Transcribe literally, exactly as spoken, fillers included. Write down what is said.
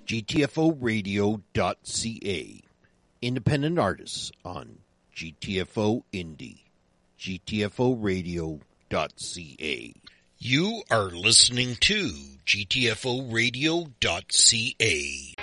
G T F O radio dot C A. Independent artists on G T F O Indie. G T F O radio dot C A. You are listening to G T F O radio dot C A.